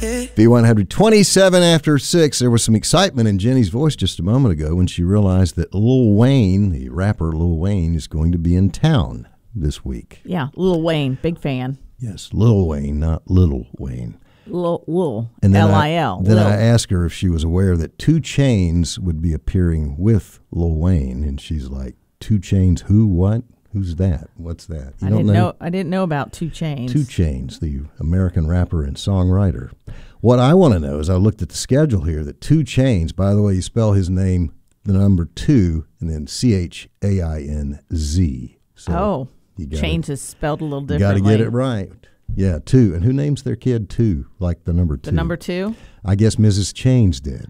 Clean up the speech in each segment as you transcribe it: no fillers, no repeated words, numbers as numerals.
B100, 27 after 6. There was some excitement in Jenny's voice just a moment ago when she realized that Lil Wayne, the rapper Lil Wayne, is going to be in town this week. Yeah, Lil Wayne, big fan. Yes, Lil Wayne, not Little Wayne. Lil, and then L-I-L. Then Lil. I asked her if she was aware that 2 Chainz would be appearing with Lil Wayne, and she's like, 2 Chainz, who, what? Who's that? What's that? I didn't know about 2 Chainz. 2 Chainz, the American rapper and songwriter. What I want to know is I looked at the schedule here that 2 Chainz, by the way, you spell his name, the number 2, and then Chainz. So Chainz is spelled a little differently. You got to get it right. Yeah, 2. And who names their kid 2, like the number 2? The number 2? I guess Mrs. Chainz did.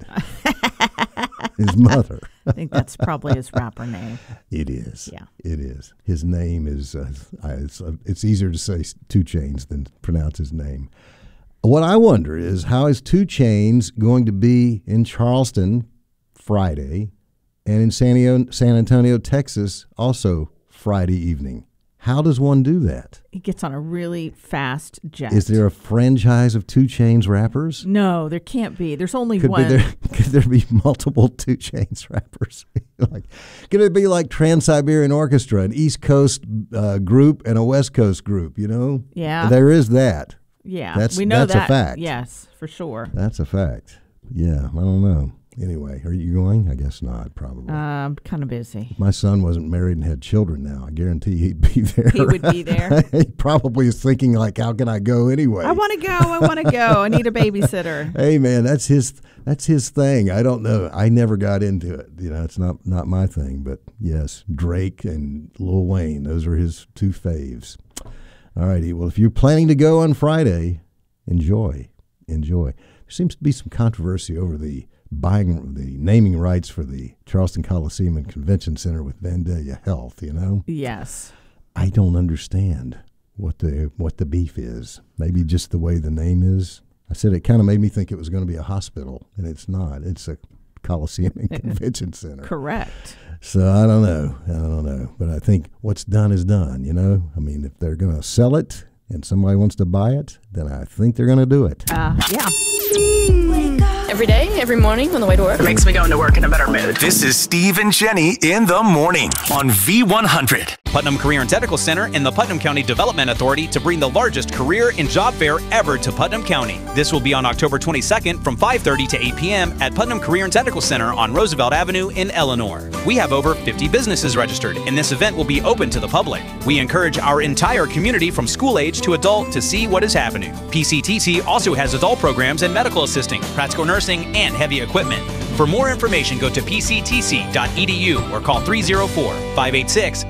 His mother. I think that's probably his rapper name. It is. Yeah. It is. His name is, it's easier to say 2 Chainz than pronounce his name. What I wonder is, how is 2 Chainz going to be in Charleston Friday and in San Antonio, Texas, also Friday evening? How does one do that? He gets on a really fast jet. Is there a franchise of 2 Chainz rappers? No, there can't be. There's only one. Could there be multiple 2 Chainz rappers? Could it be like Trans-Siberian Orchestra, an East Coast group and a West Coast group, you know? Yeah. There is that. Yeah. We know that's a fact. Yes, for sure. That's a fact. Yeah, I don't know. Anyway, are you going? I guess not, probably. I'm kind of busy. If my son wasn't married and had children now, I guarantee he'd be there. He would be there? He probably is thinking, like, how can I go anyway? I want to go. I need a babysitter. Hey, man, that's his thing. I don't know. I never got into it. You know, it's not my thing. But, yes, Drake and Lil Wayne, those are his 2 faves. All righty. Well, if you're planning to go on Friday, enjoy. There seems to be some controversy over the naming rights for the Charleston Coliseum and Convention Center with Vandalia Health, you know? Yes. I don't understand what the beef is. Maybe just the way the name is. I said it kind of made me think it was going to be a hospital, and it's not. It's a Coliseum and Convention Center. Correct. So I don't know. But I think what's done is done, you know? I mean, if they're going to sell it and somebody wants to buy it, then I think they're going to do it. Yeah. Every day, every morning on the way to work. It makes me go into work in a better mood. This is Steve and Jenny in the morning on V100. Putnam Career and Technical Center and the Putnam County Development Authority to bring the largest career and job fair ever to Putnam County. This will be on October 22nd from 5:30 to 8 p.m. at Putnam Career and Technical Center on Roosevelt Avenue in Eleanor. We have over 50 businesses registered, and this event will be open to the public. We encourage our entire community from school age to adult to see what is happening. PCTC also has adult programs and medical assisting, practical nursing, and heavy equipment. For more information, go to pctc.edu or call 304-586